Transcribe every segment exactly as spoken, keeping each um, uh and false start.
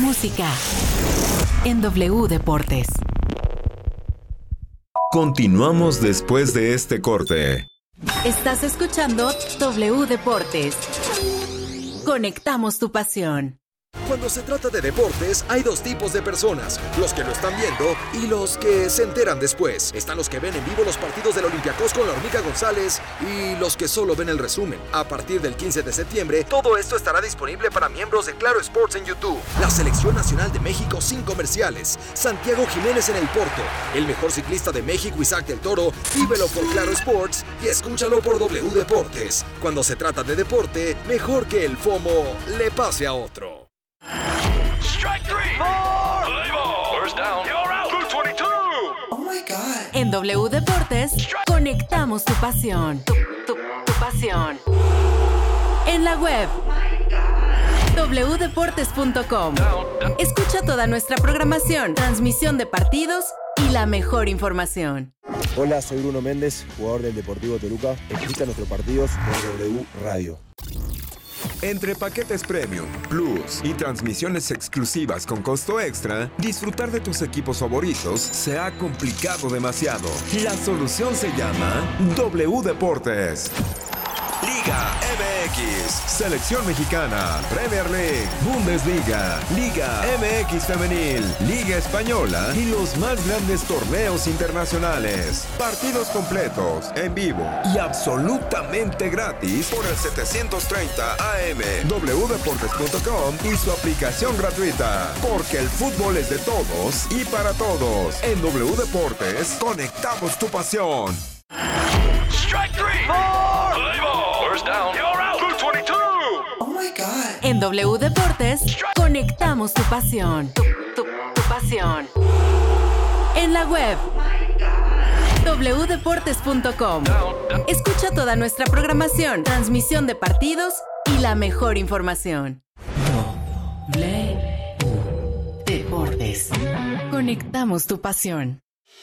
música en W Deportes. Continuamos después de este corte. Estás escuchando W Deportes. Conectamos tu pasión. Cuando se trata de deportes, hay dos tipos de personas, los que lo están viendo y los que se enteran después. Están los que ven en vivo los partidos del Olympiacos con la Hormiga González y los que solo ven el resumen. A partir del quince de septiembre, todo esto estará disponible para miembros de Claro Sports en YouTube. La Selección Nacional de México sin comerciales. Santiago Jiménez en el Porto. El mejor ciclista de México, Isaac del Toro. Vívelo por Claro Sports y escúchalo por W Deportes. Cuando se trata de deporte, mejor que el FOMO le pase a otro. Strike three. Four. Play ball. First down. You're out. Blue twenty-two. Oh my God. En W Deportes, conectamos tu pasión. Tu, tu, tu pasión. En la web doble u deportes punto com. Escucha toda nuestra programación, transmisión de partidos y la mejor información. Hola, soy Bruno Méndez, jugador del Deportivo Toluca. Escucha nuestros partidos por W Radio. Entre paquetes Premium, Plus y transmisiones exclusivas con costo extra, disfrutar de tus equipos favoritos se ha complicado demasiado. La solución se llama W Deportes. Liga M X, Selección Mexicana, Premier League, Bundesliga, Liga M X Femenil, Liga Española y los más grandes torneos internacionales. Partidos completos, en vivo y absolutamente gratis por el setecientos treinta A M, w deportes punto com y su aplicación gratuita. Porque el fútbol es de todos y para todos. En W Deportes, conectamos tu pasión. Strike three. Four. Play ball. First down. You're out. Blue twenty-two. Oh my God. En W Deportes, conectamos tu pasión. Tu, tu, tu pasión. En la web doble u deportes punto com. Escucha toda nuestra programación, transmisión de partidos y la mejor información. W Deportes. Conectamos tu pasión.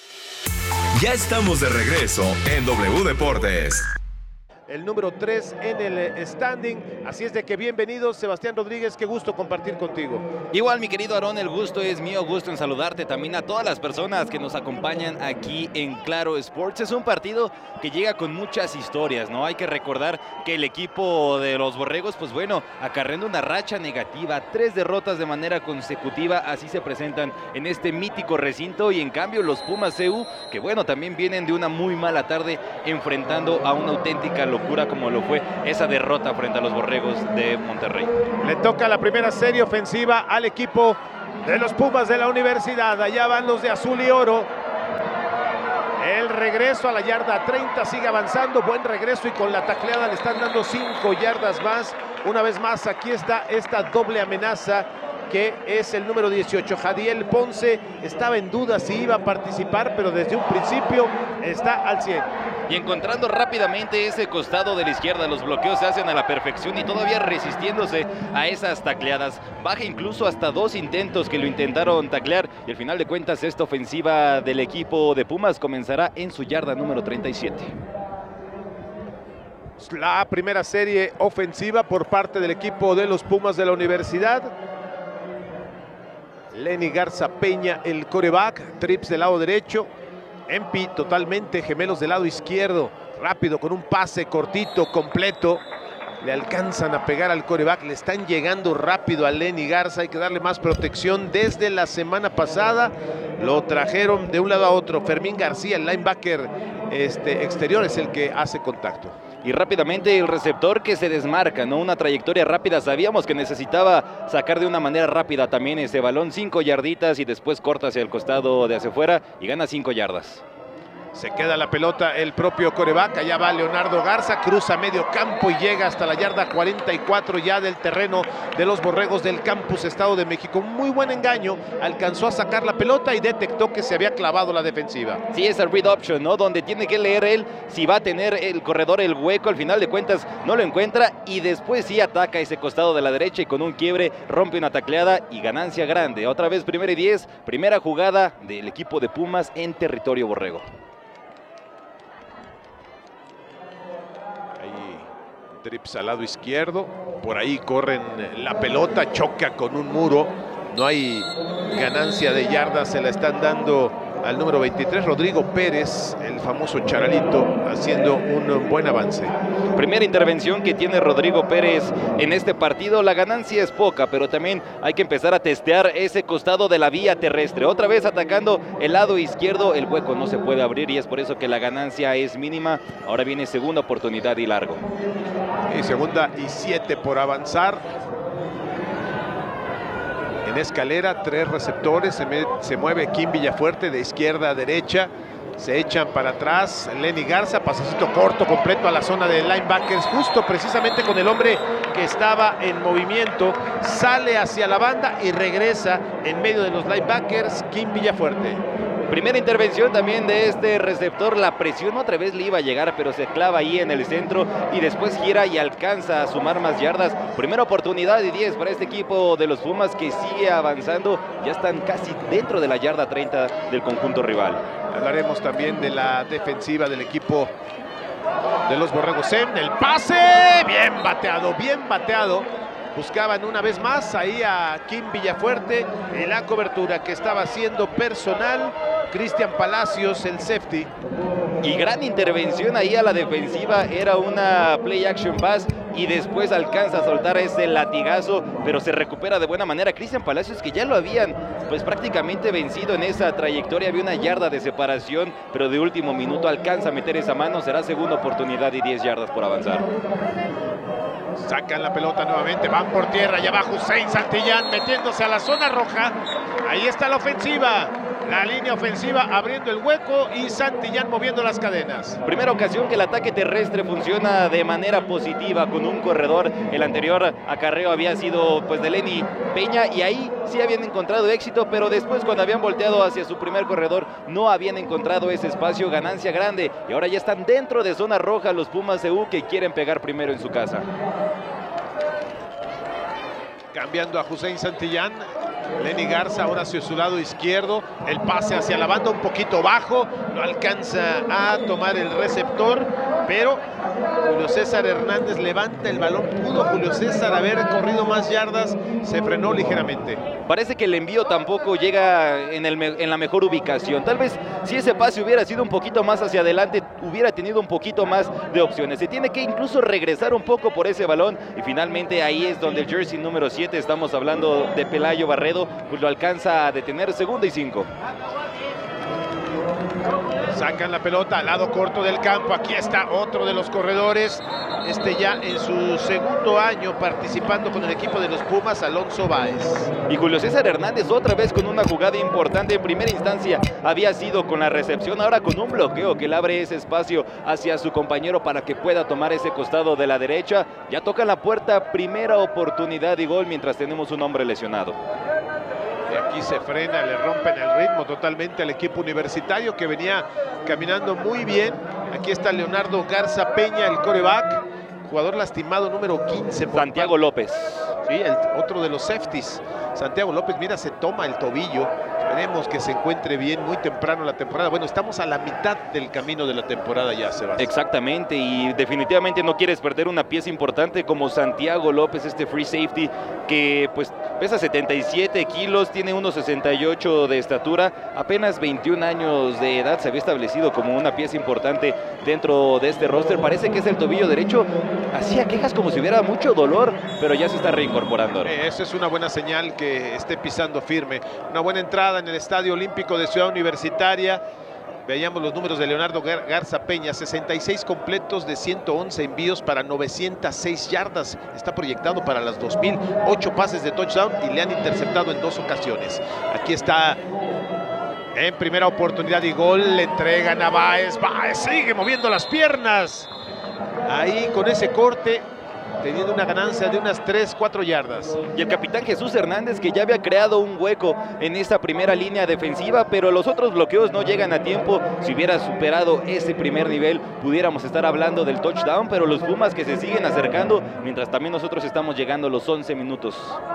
Ya estamos de regreso en W Deportes. El número tres en el standing, así es de que bienvenido Sebastián Rodríguez, qué gusto compartir contigo. Igual mi querido Aarón, el gusto es mío, gusto en saludarte también a todas las personas que nos acompañan aquí en Claro Sports. Es un partido que llega con muchas historias, ¿no? Hay que recordar que el equipo de los Borregos, pues bueno, acarreando una racha negativa, tres derrotas de manera consecutiva, así se presentan en este mítico recinto, y en cambio los Pumas C U, que bueno, también vienen de una muy mala tarde enfrentando a una auténtica locura como lo fue esa derrota frente a los Borregos de Monterrey. Le toca la primera serie ofensiva al equipo de los Pumas de la Universidad. Allá van los de azul y oro. El regreso a la yarda treinta sigue avanzando, buen regreso, y con la tacleada le están dando cinco yardas más. Una vez más, aquí está esta doble amenaza que es el número dieciocho, Jadiel Ponce. Estaba en duda si iba a participar, pero desde un principio está al cien. Y encontrando rápidamente ese costado de la izquierda, los bloqueos se hacen a la perfección y todavía resistiéndose a esas tacleadas. Baja incluso hasta dos intentos que lo intentaron taclear, y al final de cuentas esta ofensiva del equipo de Pumas comenzará en su yarda número treinta y siete. La primera serie ofensiva por parte del equipo de los Pumas de la Universidad. Lenny Garza Peña, el quarterback, trips del lado derecho. Empi totalmente gemelos del lado izquierdo. Rápido con un pase cortito, completo. Le alcanzan a pegar al quarterback. Le están llegando rápido a Lenny Garza. Hay que darle más protección. Desde la semana pasada lo trajeron de un lado a otro. Fermín García, el linebacker este, exterior, es el que hace contacto. Y rápidamente el receptor que se desmarca, ¿no? Una trayectoria rápida. Sabíamos que necesitaba sacar de una manera rápida también ese balón. Cinco yarditas y después corta hacia el costado de hacia afuera y gana cinco yardas. Se queda la pelota el propio quarterback. Allá va Leonardo Garza, cruza medio campo y llega hasta la yarda cuarenta y cuatro ya del terreno de los Borregos del Campus Estado de México. Muy buen engaño, alcanzó a sacar la pelota y detectó que se había clavado la defensiva. Sí, esa read option, ¿no? Donde tiene que leer él si va a tener el corredor el hueco. Al final de cuentas no lo encuentra y después sí ataca ese costado de la derecha y con un quiebre rompe una tacleada y ganancia grande. Otra vez primera y diez, primera jugada del equipo de Pumas en territorio borrego. Trips al lado izquierdo, por ahí corren la pelota, choca con un muro No hay ganancia de yardas, se la están dando al número veintitrés, Rodrigo Pérez, el famoso Charalito, haciendo un buen avance. Primera intervención que tiene Rodrigo Pérez en este partido. La ganancia es poca, pero también hay que empezar a testear ese costado de la vía terrestre. Otra vez atacando el lado izquierdo, el hueco no se puede abrir y es por eso que la ganancia es mínima. Ahora viene segunda oportunidad y largo. Y segunda y siete por avanzar. En escalera, tres receptores, se, me, se mueve Kim Villafuerte de izquierda a derecha, se echan para atrás, Lenny Garza, pasecito corto, completo a la zona de linebackers, justo precisamente con el hombre que estaba en movimiento, sale hacia la banda y regresa en medio de los linebackers, Kim Villafuerte. Primera intervención también de este receptor, la presión otra vez le iba a llegar, pero se clava ahí en el centro y después gira y alcanza a sumar más yardas. Primera oportunidad y diez para este equipo de los Pumas que sigue avanzando, ya están casi dentro de la yarda treinta del conjunto rival. Hablaremos también de la defensiva del equipo de los Borregos. En el pase, bien bateado, bien bateado. Buscaban una vez más ahí a Kim Villafuerte en la cobertura que estaba haciendo personal Cristian Palacios, el safety. Y gran intervención ahí a la defensiva, era una play action pass y después alcanza a soltar ese latigazo, pero se recupera de buena manera Cristian Palacios, que ya lo habían pues prácticamente vencido en esa trayectoria. Había una yarda de separación, pero de último minuto alcanza a meter esa mano. Será segunda oportunidad y diez yardas por avanzar. Sacan la pelota nuevamente, van por tierra, ya va Hussein Santillán metiéndose a la zona roja. Ahí está la ofensiva, la línea ofensiva abriendo el hueco y Santillán moviendo las cadenas. Primera ocasión que el ataque terrestre funciona de manera positiva con un corredor. El anterior acarreo había sido pues de Lenny Peña y ahí sí habían encontrado éxito, pero después cuando habían volteado hacia su primer corredor no habían encontrado ese espacio. Ganancia grande y ahora ya están dentro de zona roja los Pumas C U, que quieren pegar primero en su casa. Cambiando a Hussein Santillán, Lenny Garza ahora hacia su lado izquierdo, el pase hacia la banda un poquito bajo, no alcanza a tomar el receptor, pero Julio César Hernández levanta el balón. Pudo Julio César haber corrido más yardas, se frenó ligeramente. Parece que el envío tampoco llega en, el, en la mejor ubicación. Tal vez si ese pase hubiera sido un poquito más hacia adelante, hubiera tenido un poquito más de opciones. Se tiene que incluso regresar un poco por ese balón y finalmente ahí es donde el jersey número siete, estamos hablando de Pelayo Barredo, pues lo alcanza a detener. Segunda y cinco. Sacan la pelota al lado corto del campo. Aquí está otro de los corredores, este ya en su segundo año participando con el equipo de los Pumas, Alonso Báez. Y Julio César Hernández otra vez con una jugada importante. En primera instancia había sido con la recepción, ahora con un bloqueo que le abre ese espacio hacia su compañero para que pueda tomar ese costado de la derecha. Ya toca la puerta, primera oportunidad y gol mientras tenemos un hombre lesionado. Y aquí se frena, le rompen el ritmo totalmente al equipo universitario que venía caminando muy bien. Aquí está Leonardo Garza Peña, el quarterback, jugador lastimado número quince. Santiago López. Sí, el otro de los safeties. Santiago López, mira, se toma el tobillo. Esperemos que se encuentre bien muy temprano la temporada. Bueno, estamos a la mitad del camino de la temporada ya, Sebastián. Exactamente, y definitivamente no quieres perder una pieza importante como Santiago López, este free safety que pues pesa setenta y siete kilos, tiene uno sesenta y ocho de estatura, apenas veintiún años de edad. Se había establecido como una pieza importante dentro de este roster. Parece que es el tobillo derecho, hacía quejas como si hubiera mucho dolor, pero ya se está reincorporando. Eh, eso es una buena señal, que esté pisando firme. Una buena entrada en el Estadio Olímpico de Ciudad Universitaria. Veíamos los números de Leonardo Garza Peña, sesenta y seis completos de ciento once envíos para novecientas seis yardas. Está proyectado para las dos mil, ocho pases de touchdown y le han interceptado en dos ocasiones. Aquí está en primera oportunidad y gol, le entregan a Báez. Báez sigue moviendo las piernas. Ahí con ese corte, teniendo una ganancia de unas tres, cuatro yardas. Y el capitán Jesús Hernández, que ya había creado un hueco en esta primera línea defensiva, pero los otros bloqueos no llegan a tiempo. Si hubiera superado ese primer nivel, pudiéramos estar hablando del touchdown, pero los Pumas que se siguen acercando, mientras también nosotros estamos llegando a los once minutos.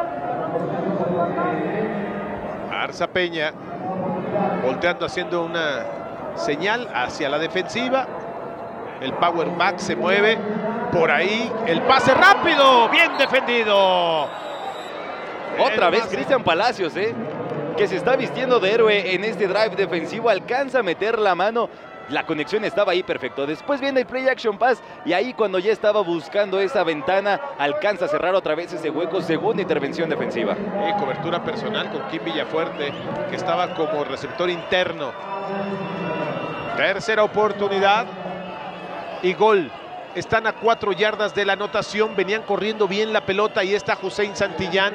Garza Peña volteando, haciendo una señal hacia la defensiva. El power back se mueve por ahí, el pase rápido, bien defendido. Otra vez Cristian Palacios, ¿eh? que se está vistiendo de héroe en este drive defensivo, alcanza a meter la mano. La conexión estaba ahí perfecto. Después viene el play action pass y ahí cuando ya estaba buscando esa ventana, alcanza a cerrar otra vez ese hueco. Segunda intervención defensiva. Y cobertura personal con Kim Villafuerte, que estaba como receptor interno. Tercera oportunidad y gol. Están a cuatro yardas de la anotación. Venían corriendo bien la pelota. Y está Hussein Santillán.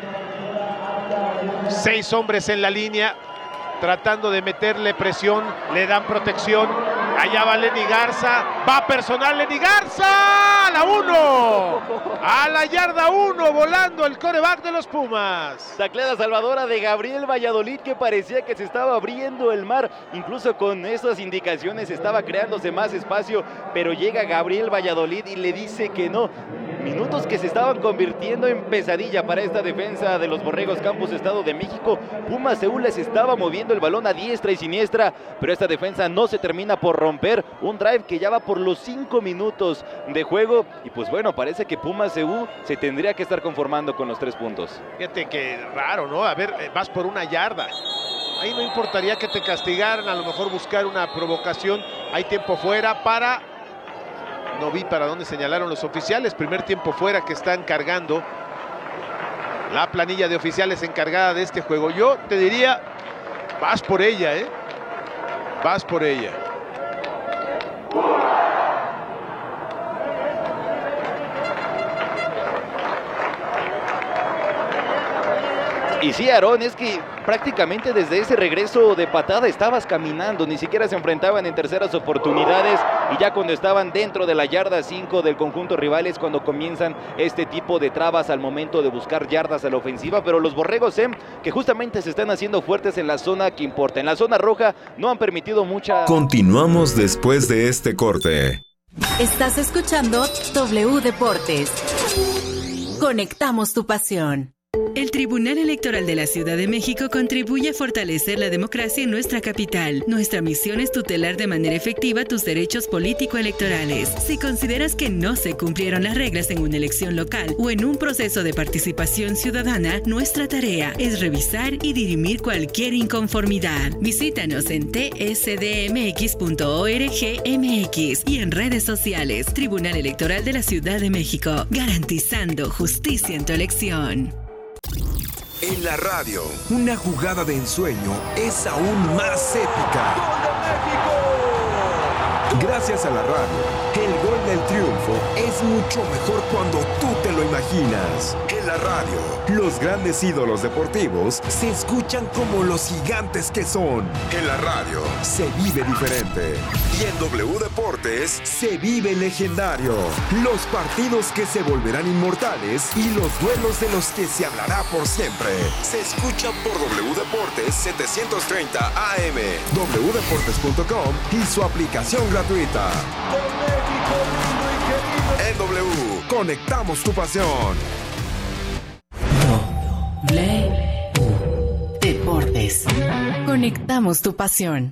Seis hombres en la línea, tratando de meterle presión. Le dan protección. Allá va Lenny Garza. Va personal Lenny Garza. A la uno. A la yarda uno. Volando el quarterback de los Pumas. Tacleada salvadora de Gabriel Valladolid, que parecía que se estaba abriendo el mar. Incluso con esas indicaciones estaba creándose más espacio. Pero llega Gabriel Valladolid y le dice que no. Minutos que se estaban convirtiendo en pesadilla para esta defensa de los Borregos Campus Estado de México. Pumas Seúl les estaba moviendo el balón a diestra y siniestra, pero esta defensa no se termina por romper. Un drive que ya va por los cinco minutos de juego. Y pues bueno, parece que Pumas Seúl se tendría que estar conformando con los tres puntos. Fíjate que raro, ¿no? A ver, vas por una yarda. Ahí no importaría que te castigaran, a lo mejor buscar una provocación. Hay tiempo fuera para... No vi para dónde señalaron los oficiales. Primer tiempo fuera que están cargando la planilla de oficiales encargada de este juego. Yo te diría, vas por ella, ¿eh? Vas por ella. Y sí, Aarón, es que prácticamente desde ese regreso de patada estabas caminando, ni siquiera se enfrentaban en terceras oportunidades, y ya cuando estaban dentro de la yarda cinco del conjunto rival es cuando comienzan este tipo de trabas al momento de buscar yardas a la ofensiva. Pero los Borregos, ¿eh? que justamente se están haciendo fuertes en la zona que importa. En la zona roja no han permitido mucha... Continuamos después de este corte. Estás escuchando W Deportes. Conectamos tu pasión. El Tribunal Electoral de la Ciudad de México contribuye a fortalecer la democracia en nuestra capital. Nuestra misión es tutelar de manera efectiva tus derechos político-electorales. Si consideras que no se cumplieron las reglas en una elección local o en un proceso de participación ciudadana, nuestra tarea es revisar y dirimir cualquier inconformidad. Visítanos en t s d m x punto org m x y en redes sociales. Tribunal Electoral de la Ciudad de México, garantizando justicia en tu elección. En la radio, una jugada de ensueño es aún más épica. ¡Gol de México! Gracias a la radio, el gol del triunfo es mucho mejor cuando tú te lo imaginas. En la radio, los grandes ídolos deportivos se escuchan como los gigantes que son. En la radio, se vive diferente. Y en W Deportes, se vive legendario. Los partidos que se volverán inmortales y los duelos de los que se hablará por siempre. Se escucha por W Deportes setecientos treinta A M, w deportes punto com y su aplicación gratuita. En W, conectamos tu pasión. W Deportes. Conectamos tu pasión.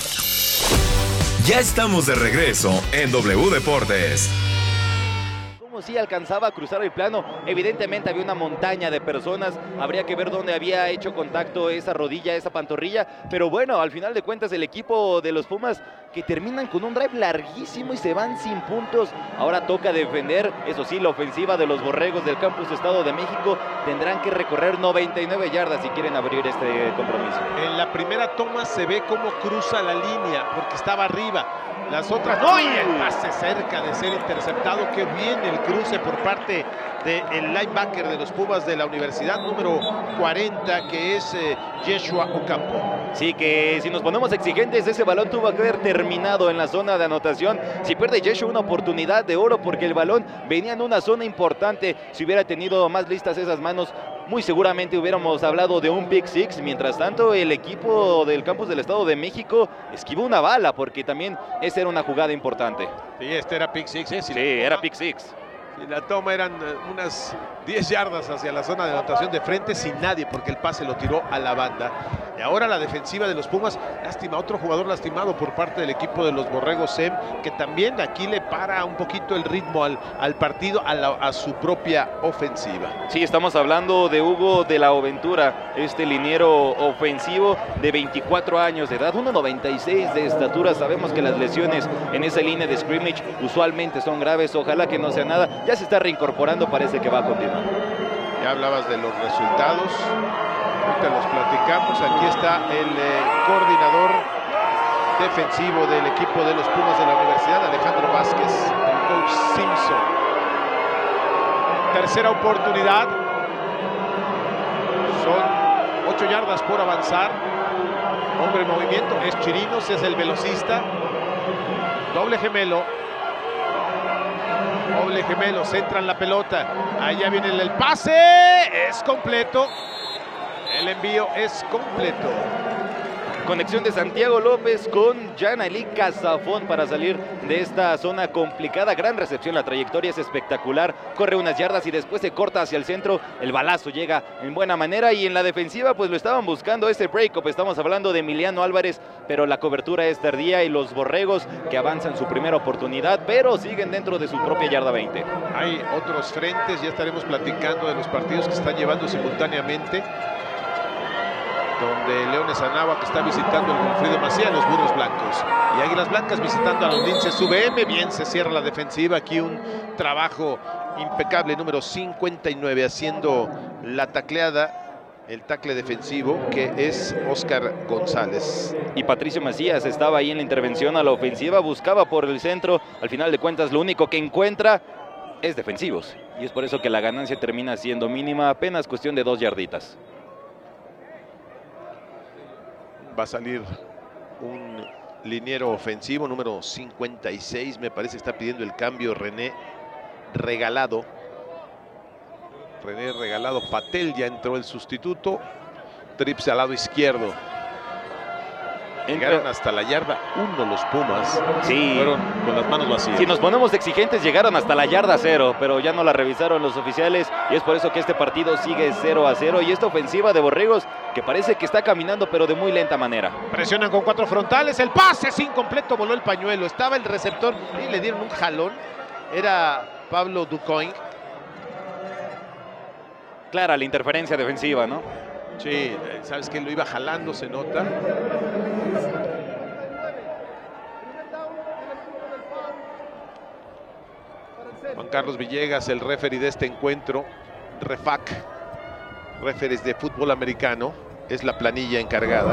Ya estamos de regreso en W Deportes. Sí alcanzaba a cruzar el plano. Evidentemente había una montaña de personas, habría que ver dónde había hecho contacto esa rodilla, esa pantorrilla, pero bueno, al final de cuentas el equipo de los Pumas, que terminan con un drive larguísimo y se van sin puntos. Ahora toca defender, eso sí, la ofensiva de los Borregos del Campus Estado de México. Tendrán que recorrer noventa y nueve yardas si quieren abrir este compromiso. En la primera toma se ve cómo cruza la línea, porque estaba arriba. Las otras no, y el pase cerca de ser interceptado. Qué bien el cruce por parte del linebacker de los Pumas de la Universidad, número cuarenta, que es eh, Yeshua Ocampo. Sí, que si nos ponemos exigentes, ese balón tuvo que haber terminado en la zona de anotación. Si pierde Yeshua, una oportunidad de oro, porque el balón venía en una zona importante. Si hubiera tenido más listas esas manos, muy seguramente hubiéramos hablado de un pick six. Mientras tanto, el equipo del Campus del Estado de México esquivó una bala, porque también esa era una jugada importante. Sí, este era pick six, ¿eh? Si sí, era pick six. Y la toma eran unas diez yardas hacia la zona de anotación de frente sin nadie, porque el pase lo tiró a la banda. Y ahora la defensiva de los Pumas, lástima, otro jugador lastimado por parte del equipo de los Borregos Sem, que también aquí le para un poquito el ritmo al, al partido, a, la, a su propia ofensiva. Sí, estamos hablando de Hugo de la Oventura, este liniero ofensivo de veinticuatro años de edad, uno noventa y seis de estatura. Sabemos que las lesiones en esa línea de scrimmage usualmente son graves, ojalá que no sea nada. Ya se está reincorporando, parece que va a continuar. Ya hablabas de los resultados, ahorita los platicamos. Aquí está el eh, coordinador defensivo del equipo de los Pumas de la Universidad, Alejandro Vázquez, el coach Simpson. Tercera oportunidad, son ocho yardas por avanzar. Hombre en movimiento, es Chirinos, es el velocista. Doble gemelo. Doble gemelo, centran la pelota. Allá viene el, el pase. Es completo. El envío es completo. Conexión de Santiago López con Yanali Casafón para salir de esta zona complicada. Gran recepción, la trayectoria es espectacular. Corre unas yardas y después se corta hacia el centro. El balazo llega en buena manera y en la defensiva pues lo estaban buscando ese break-up. Estamos hablando de Emiliano Álvarez, pero la cobertura es tardía y los Borregos que avanzan su primera oportunidad, pero siguen dentro de su propia yarda veinte. Hay otros frentes, ya estaremos platicando de los partidos que están llevando simultáneamente, donde Leones Anáhuac está visitando el Wilfrido Macía, los Burros Blancos, y Águilas Blancas visitando a los Linces U V M. Bien se cierra la defensiva, aquí un trabajo impecable, número cincuenta y nueve, haciendo la tacleada, el tacle defensivo, que es Oscar González. Y Patricio Macías estaba ahí en la intervención a la ofensiva, buscaba por el centro, al final de cuentas lo único que encuentra es defensivos, y es por eso que la ganancia termina siendo mínima, apenas cuestión de dos yarditas. Va a salir un liniero ofensivo, número cincuenta y seis, me parece que está pidiendo el cambio René Regalado. René Regalado Patel, ya entró el sustituto. Trips al lado izquierdo. Llegaron hasta la yarda uno los Pumas. Sí. Fueron con las manos vacías. Si nos ponemos exigentes, llegaron hasta la yarda cero, pero ya no la revisaron los oficiales y es por eso que este partido sigue cero a cero. Y esta ofensiva de Borregos que parece que está caminando, pero de muy lenta manera. Presionan con cuatro frontales, el pase es incompleto, voló el pañuelo. Estaba el receptor y le dieron un jalón. Era Pablo Ducoin. Clara la interferencia defensiva, ¿no? Sí, sabes que lo iba jalando, se nota. Juan Carlos Villegas, el referee de este encuentro. Refac, referees de fútbol americano, es la planilla encargada.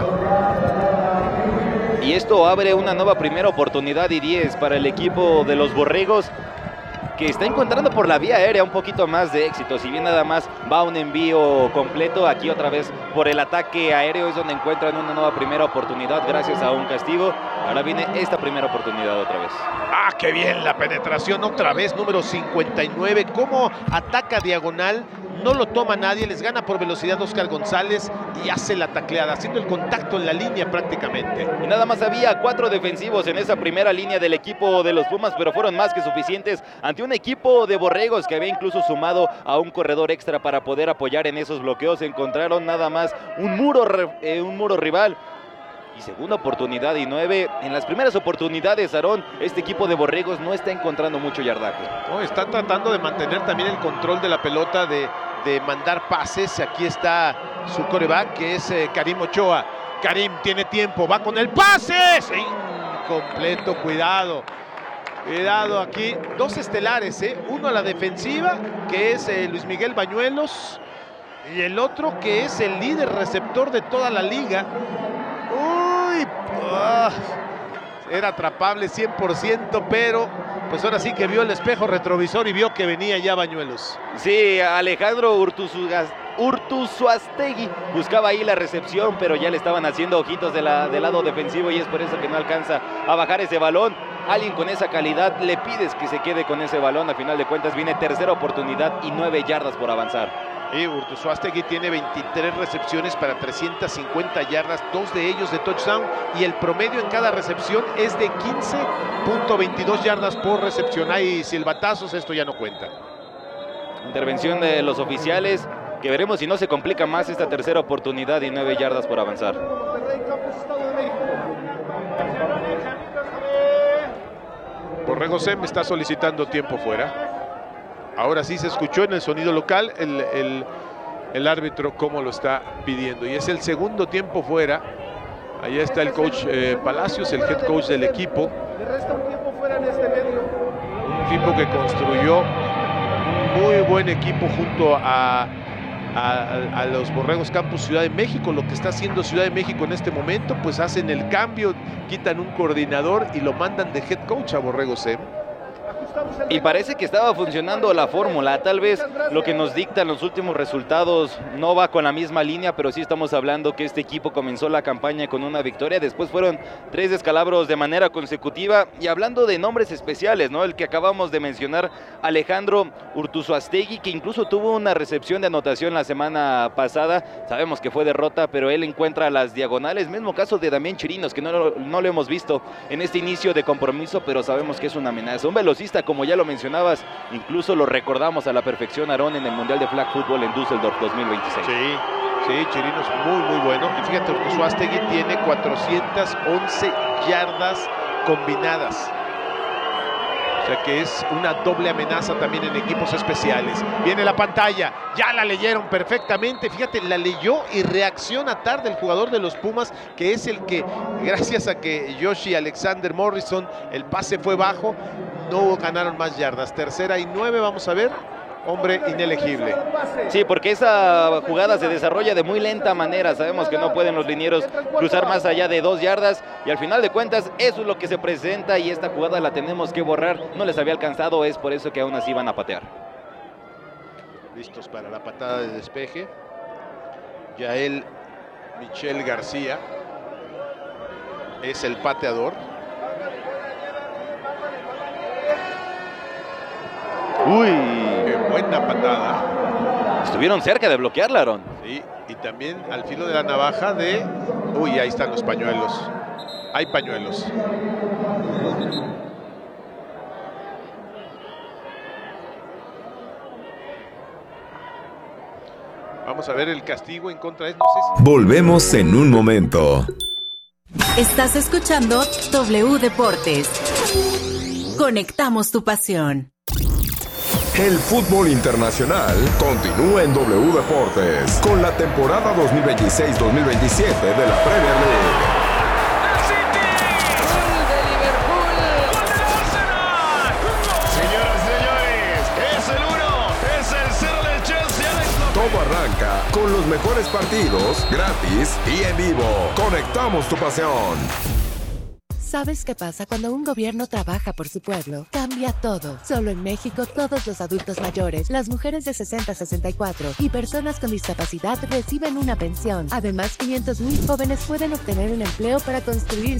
Y esto abre una nueva primera oportunidad y diez para el equipo de los Borregos, que está encontrando por la vía aérea un poquito más de éxito. Si bien nada más va un envío completo, aquí otra vez por el ataque aéreo es donde encuentran una nueva primera oportunidad gracias a un castigo. Ahora viene esta primera oportunidad otra vez. ¡Ah, qué bien la penetración! Otra vez, número cincuenta y nueve. ¿Cómo ataca diagonal? No lo toma nadie, les gana por velocidad Oscar González y hace la tacleada, haciendo el contacto en la línea prácticamente. Y nada más había cuatro defensivos en esa primera línea del equipo de los Pumas, pero fueron más que suficientes ante un equipo de Borregos que había incluso sumado a un corredor extra para poder apoyar en esos bloqueos. Encontraron nada más un muro, eh, un muro rival. Y segunda oportunidad y nueve. En las primeras oportunidades, Aarón, este equipo de Borregos no está encontrando mucho yardaje. No, está tratando de mantener también el control de la pelota, de, de mandar pases. Aquí está su coreback, que es eh, Karim Ochoa. Karim tiene tiempo, va con el pase. Sí, incompleto, cuidado. Cuidado aquí. Dos estelares, ¿eh? Uno a la defensiva, que es eh, Luis Miguel Bañuelos. Y el otro que es el líder receptor de toda la liga. Uy, ah, era atrapable cien por ciento, pero pues ahora sí que vio el espejo retrovisor y vio que venía ya Bañuelos. Sí, Alejandro Urtuzugas, Urtuzuastegui buscaba ahí la recepción, pero ya le estaban haciendo ojitos de la, del lado defensivo y es por eso que no alcanza a bajar ese balón. Alguien con esa calidad le pides que se quede con ese balón. A final de cuentas viene tercera oportunidad y nueve yardas por avanzar. Y Urtuzuastegui tiene veintitrés recepciones para trescientas cincuenta yardas, dos de ellos de touchdown, y el promedio en cada recepción es de quince punto veintidós yardas por recepción. Hay silbatazos, esto ya no cuenta. Intervención de los oficiales. que veremos si no se complica más esta tercera oportunidad y nueve yardas por avanzar. Borrego Sem está solicitando tiempo fuera. Ahora sí se escuchó en el sonido local el, el, el árbitro cómo lo está pidiendo. Y es el segundo tiempo fuera. Allá está el coach eh, Palacios, el head coach del equipo. Le resta un tiempo fuera en este medio. Un equipo que construyó un muy buen equipo junto a, a, a los Borregos Campus Ciudad de México. Lo que está haciendo Ciudad de México en este momento, pues hacen el cambio, quitan un coordinador y lo mandan de head coach a Borregos Sem. Y parece que estaba funcionando la fórmula. Tal vez lo que nos dictan los últimos resultados no va con la misma línea, pero sí estamos hablando que este equipo comenzó la campaña con una victoria. Después fueron tres descalabros de manera consecutiva. Y hablando de nombres especiales, ¿no? El que acabamos de mencionar, Alejandro Urtuzuastegui, que incluso tuvo una recepción de anotación la semana pasada. Sabemos que fue derrota, pero él encuentra las diagonales. Mismo caso de Damián Chirinos, que no lo, no lo hemos visto en este inicio de compromiso, pero sabemos que es una amenaza. Un velocista, como ya lo mencionabas, incluso lo recordamos a la perfección, Aarón, en el Mundial de Flag Football en Düsseldorf dos mil veintiséis. Sí, sí, Chirinos muy, muy bueno. Y fíjate, Urtuzuastegui tiene cuatrocientas once yardas combinadas. O sea que es una doble amenaza también en equipos especiales. Viene la pantalla, ya la leyeron perfectamente. Fíjate, la leyó y reacciona tarde el jugador de los Pumas, que es el que, gracias a que Joshi Alexander Morrison, el pase fue bajo, no ganaron más yardas. Tercera y nueve, vamos a ver. Hombre inelegible. Sí, porque esa jugada se desarrolla de muy lenta manera. Sabemos que no pueden los linieros cruzar más allá de dos yardas. Y al final de cuentas, eso es lo que se presenta. Y esta jugada la tenemos que borrar. No les había alcanzado, es por eso que aún así van a patear. Listos para la patada de despeje. Yael Michel García es el pateador. Uy, qué buena patada. Estuvieron cerca de bloquearla, Aarón. Sí, y también al filo de la navaja de... Uy, ahí están los pañuelos. Hay pañuelos. Vamos a ver el castigo en contra de... No sé si... Volvemos en un momento. Estás escuchando W Deportes. Conectamos tu pasión. El fútbol internacional continúa en W Deportes con la temporada dos mil veintiséis dos mil veintisiete de la Premier League. ¡El City! ¡Gol de Liverpool! ¡Gol del Arsenal! Señoras y señores, es el uno, es el cero del Chelsea. Alex López. Todo arranca con los mejores partidos, gratis y en vivo. Conectamos tu pasión. ¿Sabes qué pasa cuando un gobierno trabaja por su pueblo? Cambia todo. Solo en México, todos los adultos mayores, las mujeres de sesenta a sesenta y cuatro y personas con discapacidad reciben una pensión. Además, quinientos mil jóvenes pueden obtener un empleo para construir